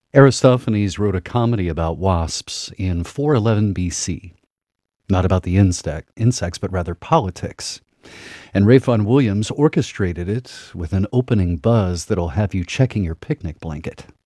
Aristophanes wrote a comedy about wasps in 411 BC, not about the insects, but rather politics. And Ray Vaughan Williams orchestrated it with an opening buzz that'll have you checking your picnic blanket.